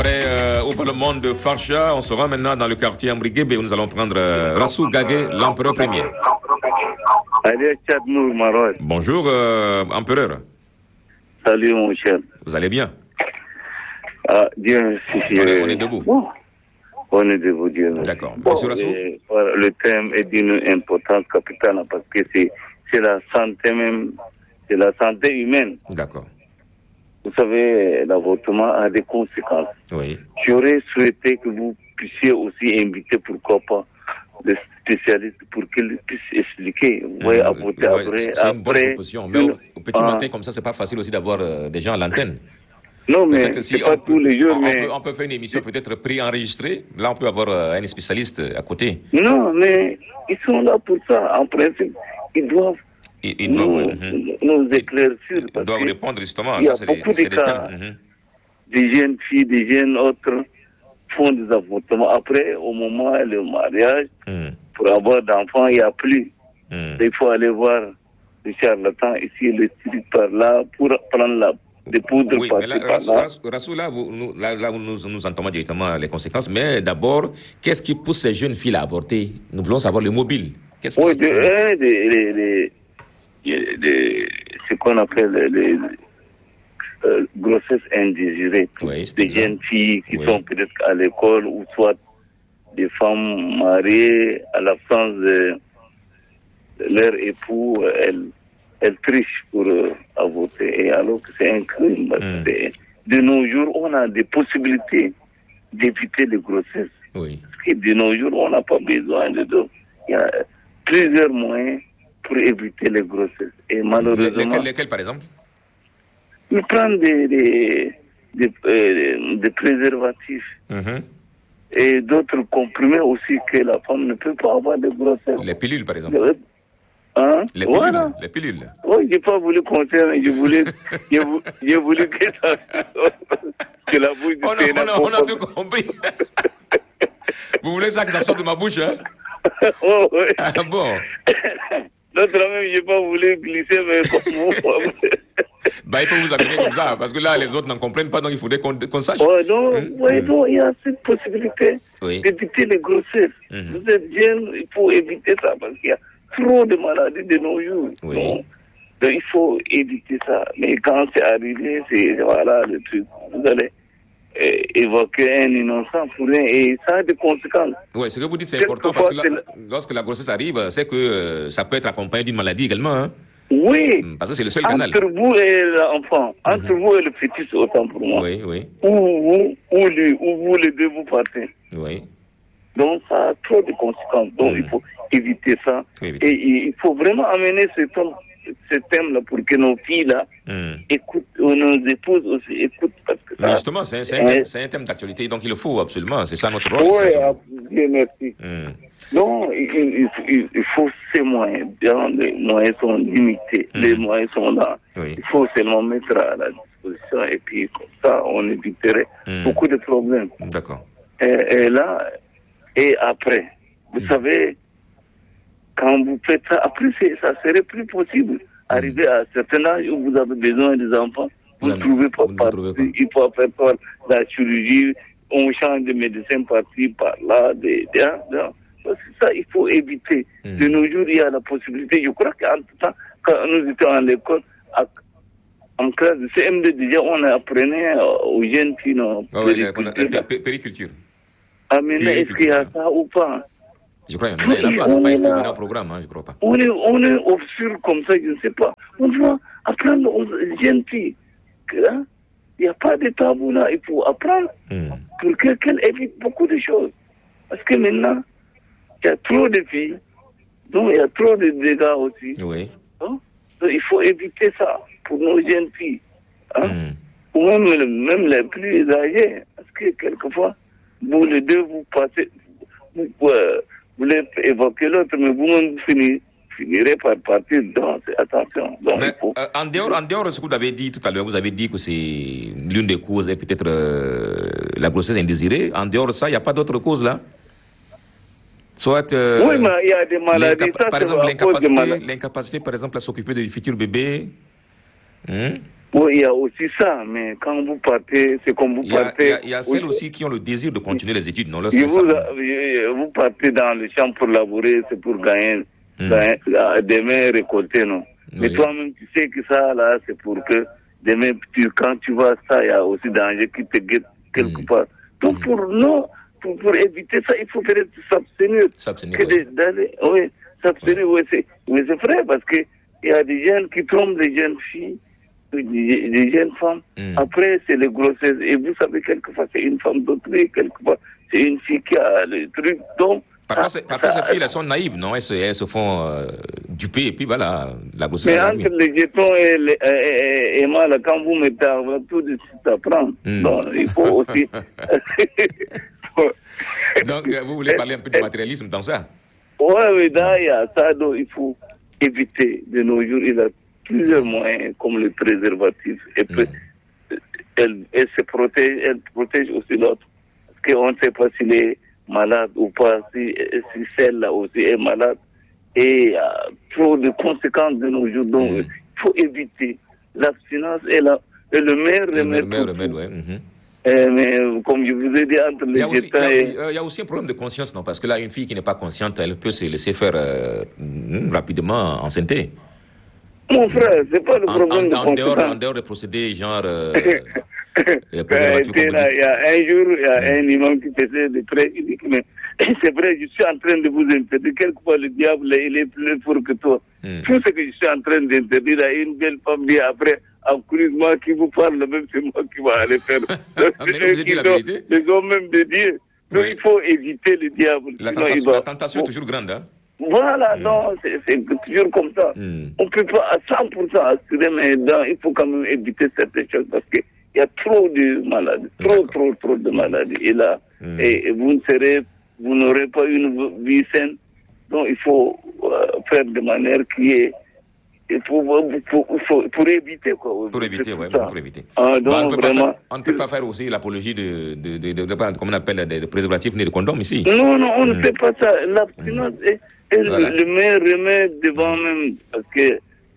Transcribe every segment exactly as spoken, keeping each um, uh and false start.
après euh, au Parlement de Farsha, on sera maintenant dans le quartier Ambriguébé où nous allons prendre euh, Rassou Gagé, l'empereur premier. Bonjour, euh, empereur. Salut, mon cher. Vous allez bien? Ah, Dieu merci. On est, on est debout. Bon. On est debout, Dieu merci. D'accord. Bon, Monsieur Rassou? et, voilà, le thème est d'une importance capitale parce que c'est, c'est la santé même, c'est la santé humaine. D'accord. Vous savez, l'avortement a des conséquences. Oui. J'aurais souhaité que vous puissiez aussi inviter, pourquoi pas, des spécialistes pour qu'ils puissent expliquer. Vous voyez, Mmh, avorter ouais, après. c'est une bonne après, proposition. Mais au, au petit ah, matin, comme ça, c'est pas facile aussi d'avoir euh, des gens à l'antenne. Non, mais Peut-être c'est si pas on tous peut, les jours, on, mais... on, peut, on peut faire une émission peut-être pré-enregistrée. Là, on peut avoir euh, un spécialiste à côté. Non, mais ils sont là pour ça. En principe, ils doivent Ils, ils nous, doivent, mm-hmm. nous éclaircir. Ils Parce doivent que répondre justement. il y a Ça, c'est beaucoup des, de c'est cas. des thèmes. Mm-hmm. Des jeunes filles, des jeunes autres font des avortements. Après, au moment du mariage, mm. pour avoir d'enfants, il n'y a plus. Mm. Il faut aller voir le charlatan ici, le truc par là, pour prendre la des poudres oui, mais là, Rassou, Rassou, Rassou, là, vous, nous, là, là nous, nous entendons directement les conséquences. Mais d'abord, qu'est-ce qui pousse ces jeunes filles à avorter? Nous voulons savoir le mobile. Qu'est-ce oui, qui... de, euh, des, des, des, des, des, ce qu'on appelle les euh, grossesses indésirées. Oui, des jeunes filles qui oui. sont peut-être à l'école ou soit des femmes mariées à l'absence de leur époux, elles elles trichent pour euh, avorter, et alors que c'est un crime. Mm. De nos jours, on a des possibilités d'éviter les grossesses. Oui. Parce que de nos jours, on n'a pas besoin de deux. Il y a plusieurs moyens pour éviter les grossesses. Et malheureusement... Lesquels, lesquels par exemple? Ils prennent des, des, des, euh, des préservatifs. Mm-hmm. Et d'autres comprimés aussi que la femme ne peut pas avoir de grossesse. Les pilules, par exemple. Le, Hein? Les pilules, voilà. les pilules. Oui, j'ai pas voulu concerner, je voulais, j'ai, j'ai voulu que ça, que la bouche on a, on a, on a tout compris. Vous voulez ça que ça sorte de ma bouche, hein? Oh, oui. Ah bon? L'autre même, j'ai pas voulu glisser, mais comme bah, il faut vous amener comme ça, parce que là, les autres n'en comprennent pas, donc il faudrait qu'on, qu'on sache. Oh, non, mmh. ouais, mmh. non, il y a cette possibilité oui. d'éviter les grossesses. Mmh. Vous êtes jeune, il faut éviter ça, parce qu'il y a trop de maladies de nos jours. Oui. Donc, donc, il faut éviter ça. Mais quand c'est arrivé, c'est voilà le truc. Vous allez euh, évoquer un innocent pour rien et ça a des conséquences. Oui, ce que vous dites, c'est important parce que là, lorsque la grossesse arrive, c'est que euh, ça peut être accompagné d'une maladie également. Hein? Oui. Parce que c'est le seul entre canal. Entre vous et l'enfant, entre mm-hmm. vous et le fœtus, autant pour moi. Oui, oui. Ou vous, ou lui, ou vous les deux, vous partez. Oui. Donc, ça a trop de conséquences. Donc, mmh. il faut éviter ça. Éviter. Et il faut vraiment amener ce thème, ce thème-là pour que nos filles-là mmh. écoutent, ou nos épouses aussi écoutent. Parce que ça, justement, c'est, c'est, un thème, c'est un thème d'actualité, donc il le faut absolument. C'est ça notre rôle. Oui, bien merci. Mmh. Donc, il, il, il faut ces moyens. Les moyens sont limités. Mmh. Les moyens sont là. Oui. Il faut seulement mettre à la disposition et puis comme ça, on éviterait mmh. beaucoup de problèmes. D'accord. Et, et là... Et après, vous mmh. savez, quand vous faites ça, après, c'est, ça serait plus possible. Arriver mmh. à un certain âge où vous avez besoin des enfants, vous ne trouvez pas partout. Il faut faire par la chirurgie, on change de médecin par-ci, par-là. De, de, de, parce que ça, il faut éviter. Mmh. De nos jours, il y a la possibilité. Je crois qu'en tout temps, quand nous étions à l'école, à, en classe de C M deux, déjà, on apprenait aux jeunes filles, non, oh, périculture. Oui, périculture. Ah, mais là, est-ce qu'il y a ça ou pas? Je crois qu'il y en a pas, c'est pas inscrit au programme, hein, je crois pas. On est, on est obscur comme ça, je ne sais pas. On doit apprendre aux jeunes filles qu'il hein, n'y a pas de tabou là, il faut apprendre mm. pour que, qu'elles évitent beaucoup de choses. Parce que maintenant, il y a trop de filles, donc il y a trop de dégâts aussi. Oui. Hein? Donc il faut éviter ça pour nos jeunes filles. Hein? Mm. Ou même, même les plus âgées, parce que quelquefois, vous les deux, vous passez, vous, euh, vous voulez évoquer l'autre, mais vous-même finirez, finirez par partir. Donc, attention. Donc, mais, il faut... euh, en, dehors, en dehors de ce que vous avez dit tout à l'heure, vous avez dit que c'est l'une des causes est peut-être euh, la grossesse indésirée. En dehors de ça, il n'y a pas d'autres causes là? Soit. Euh, oui, mais il y a des maladies. Ça, par exemple, l'incapacité, l'incapacité, par exemple, à s'occuper du futur bébé. Hmm? Oui, il y a aussi ça, mais quand vous partez, c'est comme vous il y a, partez... Il y a, il y a celles aussi qui ont le désir de continuer les études, non? Vous, vous partez dans le champ pour labourer, c'est pour gagner, mmh. gagner demain récolter, non? Oui. Mais toi-même, tu sais que ça, là, c'est pour que demain, tu, quand tu vois ça, il y a aussi danger qui te guette quelque mmh. part. Donc, mmh. pour non, pour, pour éviter ça, il faut peut-être s'abstenir. S'abstenir, oui. Oui, s'abstenir, oui, c'est, oui, c'est vrai, parce que il y a des jeunes qui trompent les jeunes filles, des, des jeunes femmes. Mm. Après, c'est les grossesses. Et vous savez, quelquefois, c'est une femme d'autrui, quelquefois, c'est une fille qui a le truc. Donc, parfois, ça, parfois ça, ces filles, elles sont naïves, non? Elles se, elles se font euh, duper, et puis voilà, la grossesse. Mais entre les jetons et, les, et, et, et moi, là, quand vous mettez avant tout de suite à prendre, mm. donc, il faut aussi... Donc, vous voulez parler un peu de matérialisme dans ça? Oui, oui, là, il y a ça, donc il faut éviter. De nos jours, il y a plusieurs moyens, comme le préservatif. Et puis, mm. elle, elle se protège, elle protège aussi l'autre. Parce qu'on ne sait pas s'il est malade ou pas, si, si celle-là aussi est malade. Et il y a trop de conséquences de nos jours. Donc, il mm. faut éviter. L'abstinence est, la, est le meilleur remède. Le meilleur remède, oui. Mm-hmm. Euh, mais comme je vous ai dit, entre les jetons et... Il y a aussi un problème de conscience, non? Parce que là, une fille qui n'est pas consciente, elle peut se laisser faire euh, rapidement enceinter. Mon frère, c'est pas le problème en, en, de en conscience. Dehors, en dehors des procédés, genre... Euh, il, là, il y a un jour, il y a mm. un imam qui faisait des prêts, il dit que mais, c'est vrai, je suis en train de vous interdire. Quelquefois, le diable, il est plus fort que toi. Mm. Tout ce que je suis en train d'interdire à une belle femme, dit après... moi qui vous parle, même c'est moi qui va aller faire. Les hommes même de Dieu. Donc oui. il faut éviter le diable. La tentation, doit... la tentation est toujours grande. Hein? Voilà, mm. non, c'est, c'est toujours comme ça. Mm. On ne peut pas à cent pour cent assurer, mais dans, il faut quand même éviter certaines choses parce qu'il y a trop de maladies, trop, D'accord. trop, trop de maladies. Et là, mm. et, et vous ne serez, vous n'aurez pas une vie saine. Donc il faut euh, faire de manière qui est Pour, pour, pour, pour éviter quoi. Pour éviter, oui, pour éviter. Ah, donc, bah, on, ne vraiment... faire, on ne peut pas faire aussi l'apologie de, de, de, de, de, de comment on appelle, de, de préservatifs ni de condoms ici. Non, non, on mmh. ne fait pas ça. L'abstinence mmh. est, est voilà. le, le meilleur remède devant même, parce que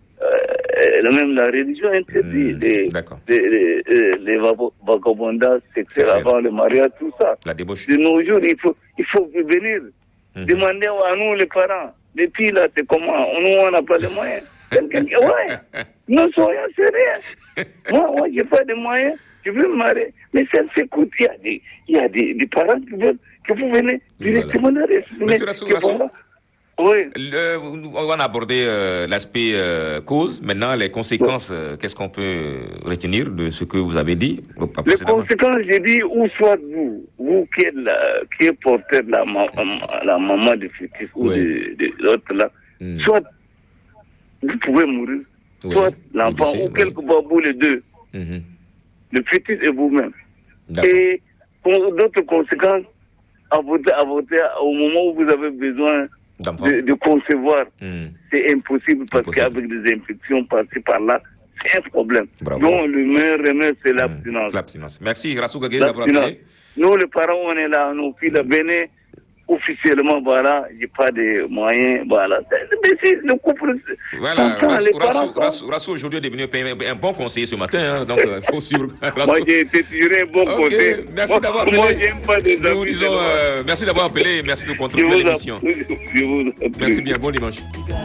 euh, même la religion interdit mmh. les, les, les, les, les vagabondages sexuels avant le mariage, tout ça. La débauche. De nos jours, il faut, il faut venir mmh. demander à nous les parents. Les filles là, c'est comment? Nous, on n'a pas les moyens. Ouais, non soyons sérieux. Moi, moi, j'ai pas de moyens, je veux me marier. Mais ça s'écoute, il y a des, il y a des, des parents qui veulent que vous venez directement dans les... Monsieur Rassou, Rassou, oui. Le, on va aborder euh, l'aspect euh, cause. Maintenant, les conséquences, euh, qu'est-ce qu'on peut retenir de ce que vous avez dit? Les conséquences, j'ai dit, où soit vous, vous qui êtes, la, qui êtes porteur de la, la maman du fœtus ou oui. de, de l'autre là, mm. soit vous pouvez mourir, oui, soit l'enfant ou oui. quelquefois vous les deux, mm-hmm. le fœtus et vous-même. D'accord. Et d'autres conséquences, à voter, à voter au moment où vous avez besoin de, de concevoir, mm. c'est impossible parce impossible. Qu'avec des infections par-ci par-là, c'est un problème. Bravo. Donc le meilleur remède, c'est l'abstinence. Mm. l'abstinence. Merci Rassou Gagé d'avoir appelé. Nous, les parents, on est là, nos filles, là, venez. Officiellement, voilà, il n'y a pas de moyens, voilà. Mais si le couple... Voilà, Rassou, Rassou, Rassou, Rassou aujourd'hui est devenu un bon conseiller ce matin, hein, donc il euh, faut suivre. Moi, j'ai été tiré un bon okay. conseiller. Merci moi, d'avoir appelé. Moi, j'aime pas des Nous disons, euh, merci d'avoir appelé, merci de contribuer à l'émission. Merci bien, bon dimanche.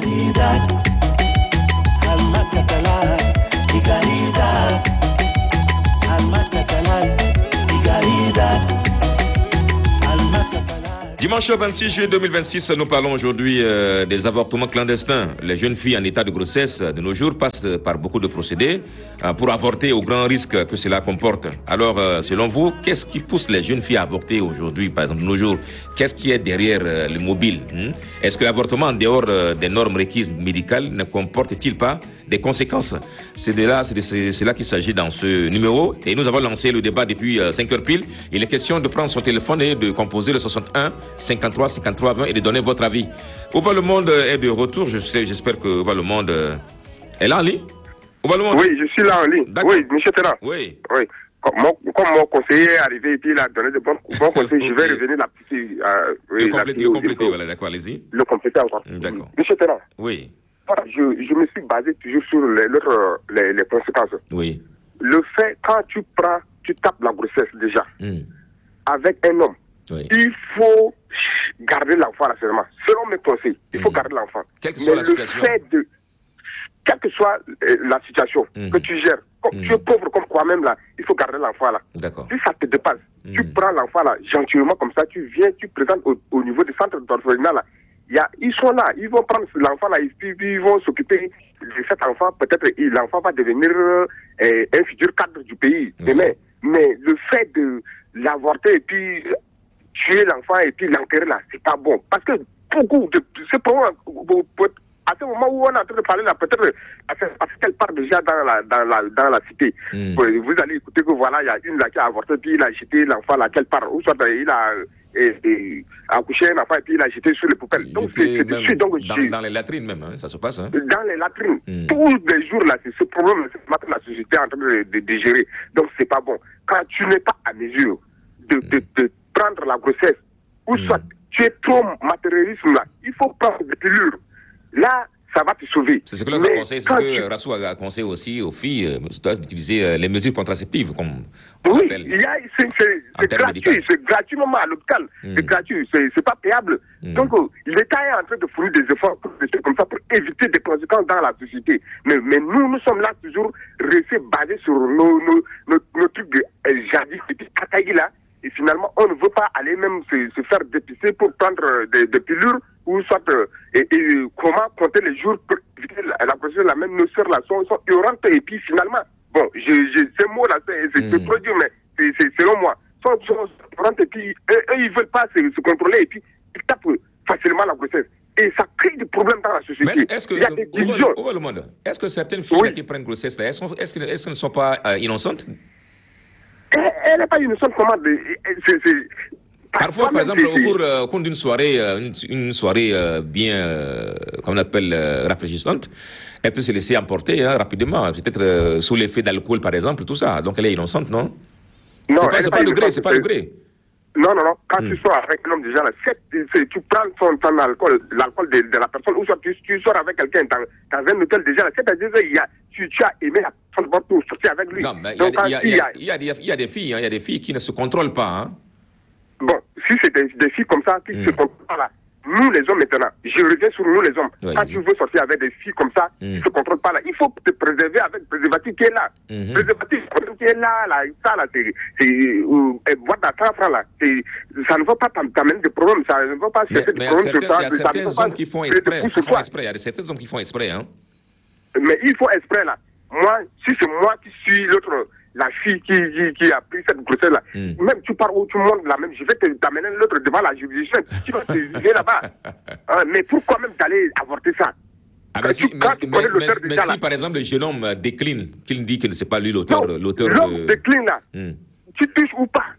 Dimanche vingt-six juillet deux mille vingt-six, nous parlons aujourd'hui euh, des avortements clandestins. Les jeunes filles en état de grossesse de nos jours passent par beaucoup de procédés euh, pour avorter au grand risque que cela comporte. Alors, euh, selon vous, qu'est-ce qui pousse les jeunes filles à avorter aujourd'hui, par exemple de nos jours? Qu'est-ce qui est derrière euh, le mobile hein? Est-ce que l'avortement en dehors euh, des normes requises médicales ne comporte-t-il pas des conséquences? C'est de là, c'est de cela qu'il s'agit dans ce numéro. Et nous avons lancé le débat depuis euh, cinq heures pile. Il est question de prendre son téléphone et de composer le soixante-un cinquante-trois cinquante-trois vingt et de donner votre avis. Où va le monde est de retour. Je sais, j'espère que Où va le monde est là en ligne. Où va le monde? Oui, je suis là en ligne. D'accord. Oui, monsieur Terra. Oui. Oui. Comme mon, comme mon conseiller est arrivé et puis il a donné de bons, bons conseils, okay. Je vais revenir la petite. Euh, oui, le compléter, le compléter, voilà, d'accord, allez-y. Le compléter encore. D'accord. Monsieur Terra. Oui. voilà, je, je me suis basé toujours sur les, les, les conséquences. Oui. Le fait, quand tu prends, tu tapes la grossesse déjà, mm. avec un homme, oui. il faut garder l'enfant là seulement. Selon mes conseils, il faut mm. garder l'enfant. Quelle que soit Mais la le situation. fait de, quelle que soit euh, la situation mm. que tu gères, comme mm. tu es pauvre comme toi-même là, il faut garder l'enfant là. D'accord. Si ça te dépasse, mm. tu prends l'enfant là, gentiment comme ça, tu viens, tu présentes au, au niveau du centre d'orphelinat là. Il y a, ils sont là, ils vont prendre l'enfant là, ils, ils vont s'occuper de cet enfant. Peut-être l'enfant va devenir euh, un futur cadre du pays mm. demain. Mais le fait de l'avorter et puis tuer l'enfant et puis l'enterrer là, c'est pas bon. Parce que beaucoup de ce problème, à ce moment où on est en train de parler là, peut-être parce qu'elle part déjà dans la dans la dans la cité. Mm. Vous allez écouter que voilà, il y a une là qui a avorté puis il a jeté l'enfant là qu'elle part. Ou soit il a et, et accouché un enfant et puis il a jeté sur les poubelles. Il donc c'est dessus. Donc dans, je, dans les latrines même, hein, ça se passe. Hein. Dans les latrines. Mm. Tous les jours là, c'est ce problème que la société est en train de, de, de gérer. Donc c'est pas bon. Quand tu n'es pas à mesure de, de, de, de prendre la grossesse, ou soit mm. tu es trop matérialiste là, il faut prendre des pilules. Là, ça va te sauver. C'est ce que l'on a conseillé, c'est ce que tu... Rassou a conseillé aussi aux filles euh, d'utiliser euh, les mesures contraceptives, comme on oui, appelle. Oui, c'est, c'est, c'est gratuit, c'est gratuitement à l'hôpital, mm. c'est gratuit, c'est, c'est pas payable. Mm. Donc, euh, l'État est en train de fournir des efforts pour des trucs comme ça, pour éviter des conséquences dans la société. Mais, mais nous, nous sommes là toujours restés basés sur nos, nos, nos, nos trucs de euh, jadis, et puis Kataï là. Et finalement, on ne veut pas aller même se, se faire dépisser pour prendre des, des pilules ou soit euh, et, et comment compter les jours pour éviter la, la procédure, la même nos sœurs là sont, sont ignorantes et puis finalement, bon, je, je, ces mots là, c'est, c'est, c'est trop dur, mais c'est, c'est selon moi, sont, sont ignorantes et puis eux, eux ils veulent pas se, se contrôler et puis ils tapent facilement la grossesse. Et ça crée des problèmes dans la société. Mais est-ce que, il y a des divisions. Au, au, au monde, est-ce que certaines filles oui. qui prennent grossesse là, est-ce, est-ce, qu'elles, est-ce qu'elles ne sont pas euh, innocentes? Elle n'est pas innocente comment de, c'est, c'est, Parfois, par exemple, au cours, euh, au cours d'une soirée, euh, une, une soirée euh, bien, euh, comme on appelle, euh, rafraîchissante, elle peut se laisser emporter hein, rapidement, peut-être euh, sous l'effet d'alcool, par exemple, tout ça. Donc, elle est innocente, non? Non, c'est pas, c'est pas, pas le gré, c'est pas le gré. Non, non, non. Quand mm. tu sors avec l'homme déjà, là, c'est, c'est, tu prends son, ton alcool, l'alcool de, de la personne, ou soit tu, tu sors avec quelqu'un dans, dans un hôtel déjà, là, c'est-à-dire qu'il y a, tu, tu as aimé la personne pour sortir avec lui. Non, mais il y, y, y, y, y a des filles, il hein, y a des filles qui ne se contrôlent pas. Hein. Bon, si c'est des, des filles comme ça qui mm. se contrôlent pas là, nous les hommes maintenant, je reviens sur nous les hommes. Ouais, quand tu veux sortir avec des filles comme ça, mm. qui ne se contrôlent pas là, il faut te préserver avec le préservatif qui est là. Mm-hmm. Préservatif qui est là, là, ça là, c'est, c'est, euh, boîte à trente francs là, c'est, ça ne va pas t'amener des problèmes, ça ne va pas chercher des problèmes. Il y a certains hommes qui font exprès, qui font exprès, il y a certains hommes qui font exprès, hein. Mais il faut exprès là. Moi, si c'est moi qui suis l'autre, la fille qui, qui, qui a pris cette grossesse-là, mm. même tu pars où tout le monde là, même je vais te, t'amener l'autre devant la juridiction, tu vas te juger là-bas. Hein, mais pourquoi même d'aller avorter ça? Ah mais si, tu, mais, mais, mais, mais si par exemple le jeune homme décline, qu'il dit que ce n'est pas lui l'auteur, non, l'auteur l'homme de... décline là, mm. tu touches ou pas?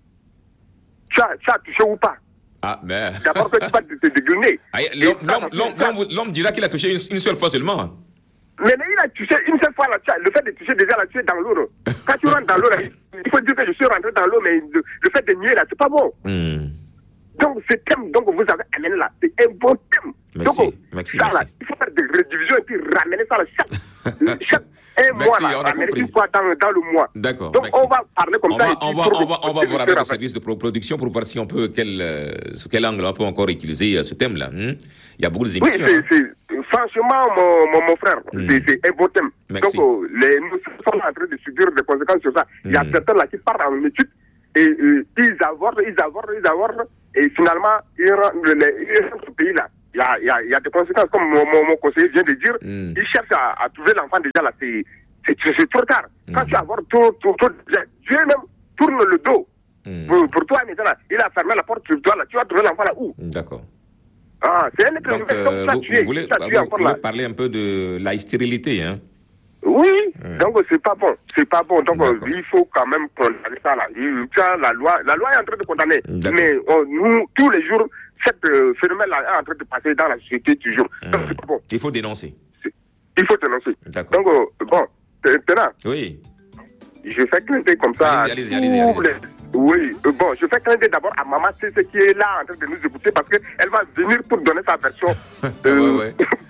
Tu as, tu as touché ou pas? Ah, mais... D'abord que tu vas te, te décliner. Ah, l'homme, l'homme, l'homme, l'homme, l'homme dira qu'il a touché une, une seule fois seulement. Mais il a touché une seule fois, là, le fait de toucher déjà là, tu es dans l'eau. Quand tu rentres dans l'eau, là, il faut dire que je suis rentré dans l'eau, mais le, le fait de nier là, c'est pas bon. Mm. Donc ce thème, donc vous avez amené là, c'est un bon thème. Merci, donc, merci, ça, merci. Là, il faut faire des redivisions et puis ramener ça là, chaque, chaque un merci, mois, là, ramener une fois dans, dans le mois. D'accord. Donc merci. on va parler comme on ça. Va, on, va, on, va, on va voir avec le service de production pour voir si on peut, quel, euh, quel angle on peut encore utiliser euh, ce thème-là. Hmm? Il y a beaucoup d'émissions. Oui, c'est, hein? c'est, franchement, mon, mon, mon frère, mm. c'est, c'est un beau thème. Merci. Donc, euh, les, nous sommes en train de subir des conséquences sur ça. Mm. Il y a certains là qui partent en études et euh, ils avortent, ils avortent, ils avortent et finalement, ils rentrent au pays là. Il y a, il y, a, il y a des conséquences, comme mon, mon, mon conseiller vient de dire. Mm. Ils cherchent à, à trouver l'enfant déjà là. C'est, c'est, c'est trop tard. Mm. Quand tu avortes, tout, tout, tout, Dieu même tourne le dos. Mm. Pour, pour toi, maintenant, il a fermé la porte sur toi là. Tu vas trouver l'enfant là où? D'accord. Ah, c'est un donc, euh, vous, vous, voulez, vous, vous voulez parler un peu de la stérilité, hein? Oui, mmh. donc c'est pas bon, c'est pas bon. Donc euh, il faut quand même condamner ça là. Il, ça, la loi, la loi est en train de condamner. D'accord. Mais on, nous, tous les jours, cette euh, phénomène-là est en train de passer dans la société toujours. Mmh. Donc c'est pas bon. Il faut dénoncer. C'est, il faut dénoncer. D'accord. Donc euh, bon, maintenant. Oui. Je fais clin d'œil comme ça. Allez-y, allez-y, allez-y, allez-y. Les... Oui, euh, bon, je fais clin d'œil d'abord à Maman C C qui est là en train de nous écouter parce qu'elle va venir pour donner sa version. euh... ouais, ouais.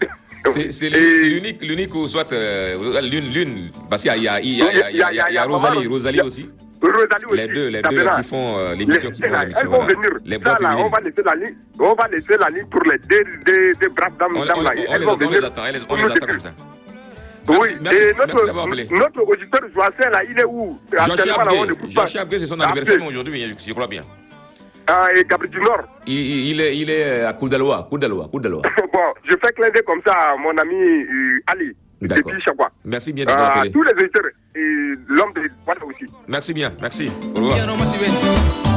C'est l'unique, l'unique où soit euh, l'une, l'une, parce qu'il y a, il y a, il y a, il y a, il y a, il y a Rosalie, Rosalie aussi. Rosalie aussi. Les deux, les deux qui font euh, l'émission, qui font l'émission. Elles vont venir. Les ça, là, on va laisser la ligne, on va laisser la ligne pour les deux, deux, deux braves dames, on, dames on, là. On, elles les, vont on venir. les attend, on les attend comme ça. Oui, merci, et merci notre, notre auditeur Joachim là, il est où? Jean-Charles, c'est son anniversaire aujourd'hui, je crois bien. Ah, et Gabriel du Nord. Il, il, est, il est à Koudaloa, Koudaloa, Koudaloa. Bon, je fais clin d'œil comme ça à mon ami euh, Ali. D'accord. Depuis Chagua. Merci bien de nous appeler. Tous les auditeurs et l'homme de Guadeloupe aussi. Merci bien, merci. Au revoir.